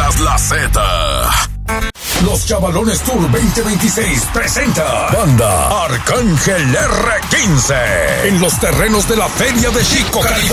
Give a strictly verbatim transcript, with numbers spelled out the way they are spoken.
escuchas la Z. Los Chavalones Tour veinte veintiséis presenta Banda Arcángel erre quince en los terrenos de la Feria de Xico, California.